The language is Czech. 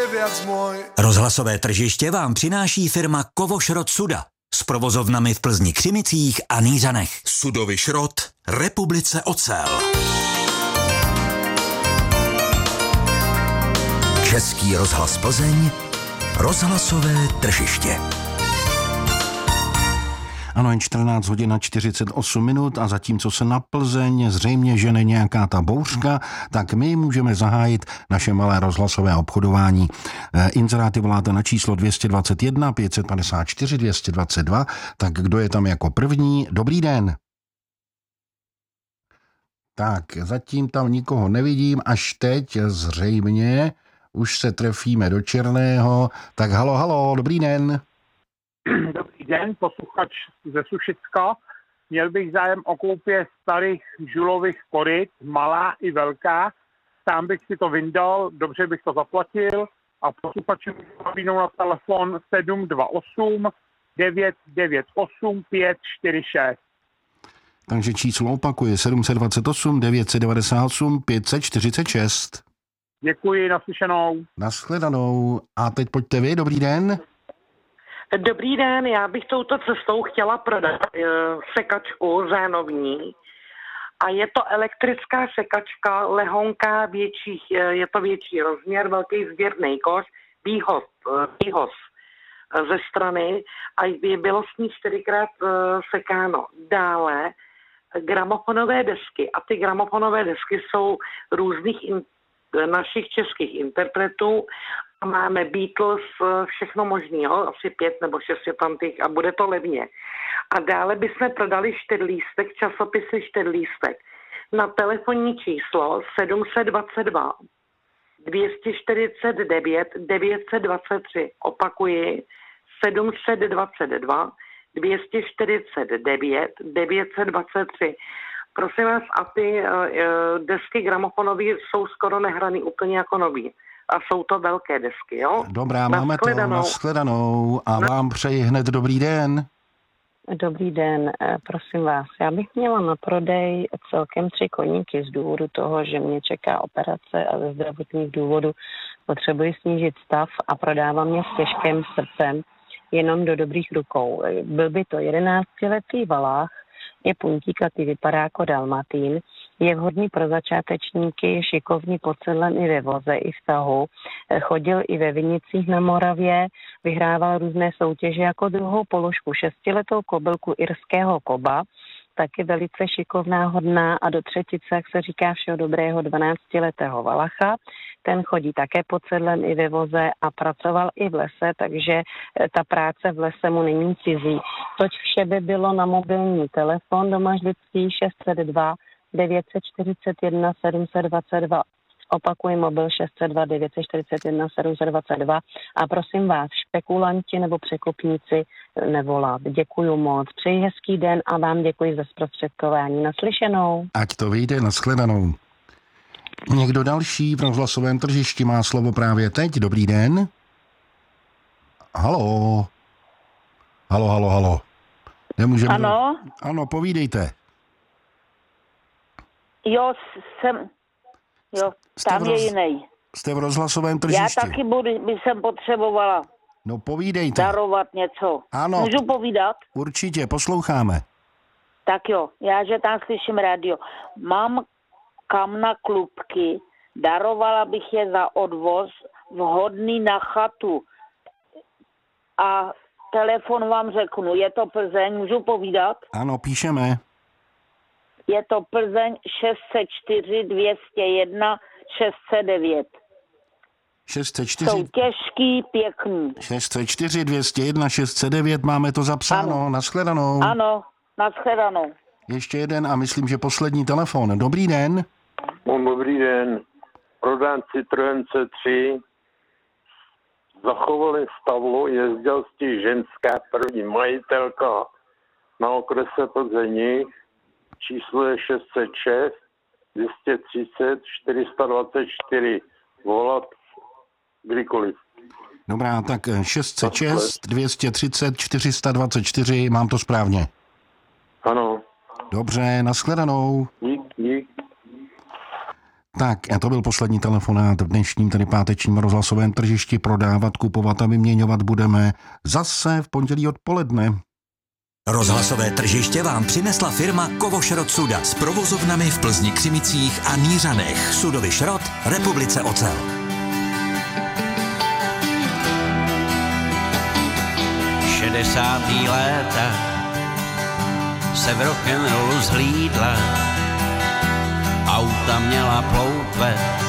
viac môj. Rozhlasové tržiště vám přináší firma Kovošrot Suda s provozovnami v Plzni, Křimicích a Nýřanech. Sudový šrot Republice ocel. Český rozhlas Plzeň, rozhlasové tržiště. Ano, je 14 hodin a 48 minut a zatímco se na Plzeň zřejmě žene nějaká ta bouřka, tak my můžeme zahájit naše malé rozhlasové obchodování. Inzeráty voláte na číslo 221 554 222, tak kdo je tam jako první? Dobrý den. Tak, zatím tam nikoho nevidím, až teď zřejmě už se trefíme do černého. Tak halo, dobrý den. Dobrý den, posluchač ze Sušicka. Měl bych zájem o koupě starých žulových koryt, malá i velká. Sám bych si to vyndal, dobře bych to zaplatil a posluchači mi nabídnou na telefon 728 998 546. Takže číslo opakuje 728 998 546. Děkuji, naslyšenou. Nashledanou. A teď pojďte vy, dobrý den. Dobrý den, já bych touto cestou chtěla prodat sekačku zánovní a je to elektrická sekačka, lehonká, je to větší rozměr, velký sběrný koš, výhoz ze strany a bylo s ní 4krát sekáno. Dále gramofonové desky a ty gramofonové desky jsou různých našich českých interpretů. Máme Beatles, všechno možného, asi 5 nebo 6 je tam těch a bude to levně. A dále bychom prodali čtyřlístek, časopisy čtyřlístek na telefonní číslo 722 249 923. Opakuji, 722 249 923. Prosím vás, a ty desky gramofonové jsou skoro nehraný úplně jako nový. A jsou to velké desky, jo? Dobrá, máme to, nashledanou a vám přeji hned dobrý den. Dobrý den, prosím vás, já bych měla na prodej celkem 3 koníky z důvodu toho, že mě čeká operace a ze zdravotních důvodů potřebuji snížit stav a prodávám mě s těžkým srdcem jenom do dobrých rukou. Byl by to 11letý valách, je puntíkatý, vypadá jako dalmatín, je vhodný pro začátečníky, je šikovný po celém i ve voze, i v tahu. Chodil i ve Vinicích na Moravě, vyhrával různé soutěže jako druhou položku 6letou kobylku irského koba, taky velice šikovná, hodná a do třetice, jak se říká, všeho dobrého 12letého valacha. Ten chodí také po celém i ve voze a pracoval i v lese, takže ta práce v lese mu není cizí. Toť vše by bylo na mobilní telefon domažlický 602 941 722. Opakuji, mobil 602 941 722 a prosím vás, špekulanti nebo překupníci nevolat. Děkuju moc. Přeji hezký den a vám děkuji za zprostředkování. Naslyšenou. Ať to vyjde, nashledanou. Někdo další v rozhlasovém tržišti má slovo právě teď. Dobrý den. Halo. Nemůžeme... Ano? Ano, povídejte. Jo, tam je jiný. Jste v rozhlasovém tržišti. Já taky bych potřebovala povídejte. Darovat něco. Ano. Můžu povídat? Určitě, posloucháme. Tak jo, já že tam slyším rádio. Mám kam na klubky, darovala bych je za odvoz, vhodný na chatu. A telefon vám řeknu, je to Plzeň, můžu povídat? Ano, píšeme. Je to Plzeň 604 201 609. 604. Jsou těžký, pěkný. 604 201 609, máme to zapsáno. Ano. Nashledanou. Ano, nashledanou. Ještě jeden a myslím, že poslední telefon. Dobrý den. Dobrý den. Prodám Citroën C3. Zachovali stavu, jezdil s tí ženská první majitelka na okrese Plzeň. Číslo je 606 230 424. Volat kdykoliv. Dobrá, tak 606 230 424, mám to správně. Ano. Dobře, nashledanou. Dík. Tak, a to byl poslední telefonát v dnešním, tedy pátečním rozhlasovém tržišti. Prodávat, kupovat a vyměňovat budeme zase v pondělí odpoledne. Rozhlasové tržiště vám přinesla firma Kovošrot Suda s provozovnami v Plzni, Křimicích a Nířanech. Sudový šrot, Republice Ocel. Šedesátý léta se v rock'n'rollu zhlídla, auta měla ploutve